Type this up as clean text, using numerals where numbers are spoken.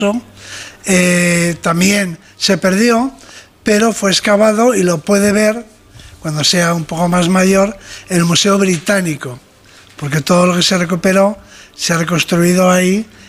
también se perdió, pero fue excavado y lo puede ver cuando sea un poco más mayor en el Museo Británico, porque todo lo que se recuperó se ha reconstruido ahí